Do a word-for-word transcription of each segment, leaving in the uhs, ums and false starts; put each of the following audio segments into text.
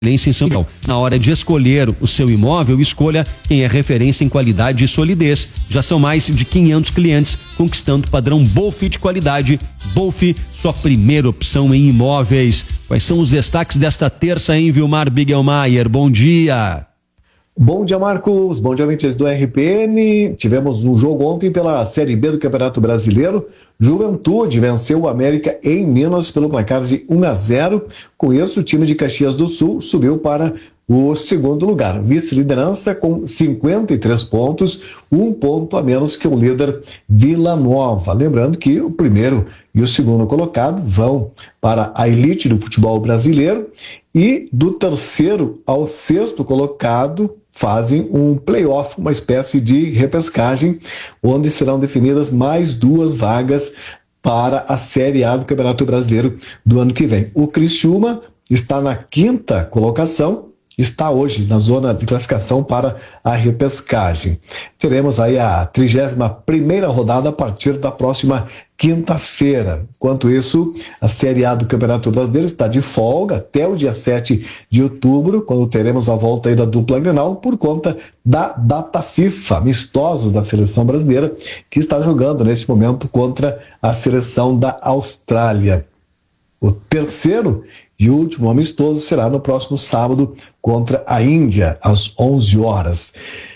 em São Miguel. Na hora de escolher o seu imóvel, escolha quem é referência em qualidade e solidez. Já são mais de quinhentos clientes conquistando o padrão Bolf de qualidade. Bolf, sua primeira opção em imóveis. Quais são os destaques desta terça em Vilmar Bigelmaier? Bom dia. Bom dia, Marcos. Bom dia, ouvintes do R P N. Tivemos um jogo ontem pela Série B do Campeonato Brasileiro. Juventude venceu o América em Minas pelo placar de um a zero. Com isso, o time de Caxias do Sul subiu para o segundo lugar. Vice-liderança com cinquenta e três pontos, um ponto a menos que o líder Vila Nova. Lembrando que o primeiro e o segundo colocado vão para a elite do futebol brasileiro e do terceiro ao sexto colocado fazem um play-off, uma espécie de repescagem, onde serão definidas mais duas vagas para a Série A do Campeonato Brasileiro do ano que vem. O Criciúma está na quinta colocação, está hoje na zona de classificação para a repescagem. Teremos aí a trigésima primeira rodada a partir da próxima quinta-feira. Enquanto isso, a Série A do Campeonato Brasileiro está de folga até o dia sete de outubro, quando teremos a volta aí da dupla Grenal, por conta da data FIFA, amistosos da seleção brasileira, que está jogando neste momento contra a seleção da Austrália. O terceiro e o último amistoso será no próximo sábado contra a Índia, às onze horas.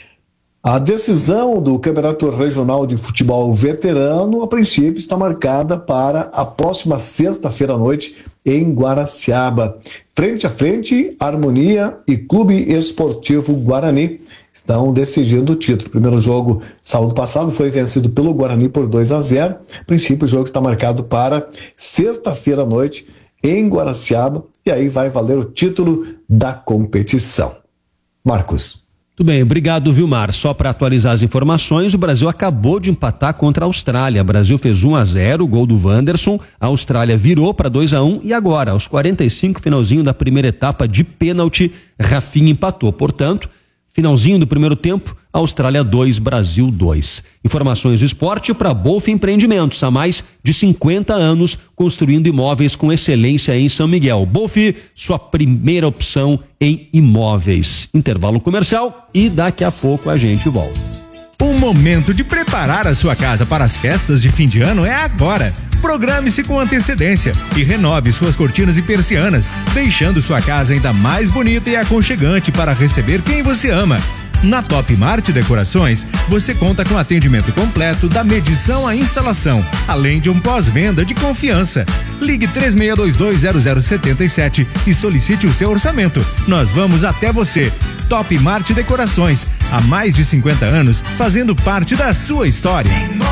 A decisão do Campeonato Regional de Futebol Veterano, a princípio, está marcada para a próxima sexta-feira à noite em Guaraciaba. Frente a frente, Harmonia e Clube Esportivo Guarani estão decidindo o título. O primeiro jogo, sábado passado, foi vencido pelo Guarani por dois a zero. A princípio, o jogo está marcado para sexta-feira à noite em Guaraciaba, e aí vai valer o título da competição. Marcos. Tudo bem, obrigado, Vilmar. Só para atualizar as informações, o Brasil acabou de empatar contra a Austrália. O Brasil fez um a zero, gol do Wanderson, a Austrália virou para dois a um e agora, aos quarenta e cinco, finalzinho da primeira etapa de pênalti, Rafinha empatou. Portanto, finalzinho do primeiro tempo, Austrália dois, Brasil dois. Informações do esporte para Bolf Empreendimentos, há mais de cinquenta anos construindo imóveis com excelência em São Miguel. Bolf, sua primeira opção em imóveis. Intervalo comercial e daqui a pouco a gente volta. O momento de preparar a sua casa para as festas de fim de ano é agora. Programe-se com antecedência e renove suas cortinas e persianas, deixando sua casa ainda mais bonita e aconchegante para receber quem você ama. Na Top Mart Decorações, você conta com atendimento completo da medição à instalação, além de um pós-venda de confiança. Ligue três seis dois dois zero zero sete sete e solicite o seu orçamento. Nós vamos até você. Top Mart Decorações, há mais de cinquenta anos, fazendo parte da sua história.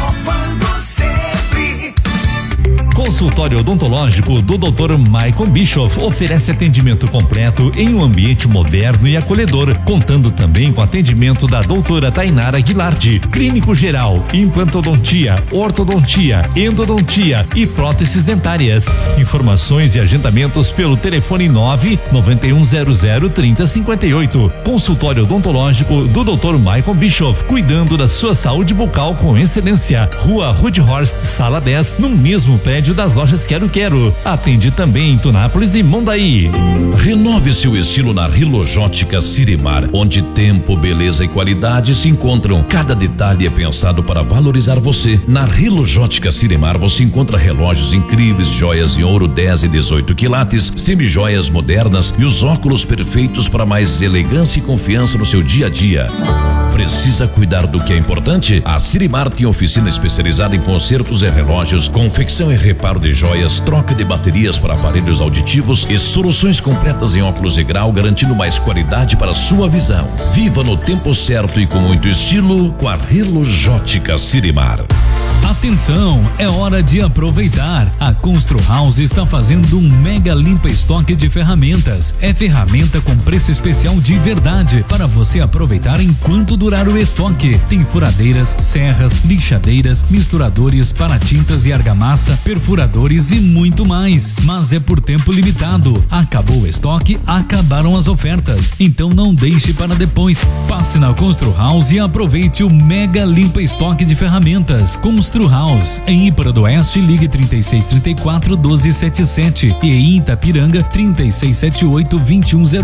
Consultório odontológico do doutor Michael Bischoff oferece atendimento completo em um ambiente moderno e acolhedor, contando também com atendimento da doutora Tainara Guilardi, clínico geral, implantodontia, ortodontia, endodontia e próteses dentárias. Informações e agendamentos pelo telefone nove nove um zero zero três zero cinco oito. Consultório odontológico do doutor Michael Bischoff, cuidando da sua saúde bucal com excelência. Rua Rudhorst, sala dez, no mesmo prédio das lojas Quero Quero. Atende também em Tunápolis e Mondaí. Renove seu estilo na Rilojótica Sirimar, onde tempo, beleza e qualidade se encontram. Cada detalhe é pensado para valorizar você. Na Rilojótica Sirimar você encontra relógios incríveis, joias em ouro dez e dezoito quilates, semijoias modernas e os óculos perfeitos para mais elegância e confiança no seu dia a dia. Precisa cuidar do que é importante? A Sirimar tem oficina especializada em consertos e relógios, confecção e reparo de joias, troca de baterias para aparelhos auditivos e soluções completas em óculos de grau, garantindo mais qualidade para a sua visão. Viva no tempo certo e com muito estilo com a Rilojótica Sirimar. Atenção, é hora de aproveitar. A Constru House está fazendo um mega limpa estoque de ferramentas. É ferramenta com preço especial de verdade para você aproveitar enquanto durar o estoque. Tem furadeiras, serras, lixadeiras, misturadores para tintas e argamassa, perfuradores e muito mais. Mas é por tempo limitado. Acabou o estoque, acabaram as ofertas. Então não deixe para depois. Passe na Constru House e aproveite o mega limpa estoque de ferramentas. Constru House, em Íparo do Oeste, ligue trinta e seis, trinta e quatro, doze, setenta e sete e em Itapiranga, trinta e seis, setenta e oito, vinte e um zero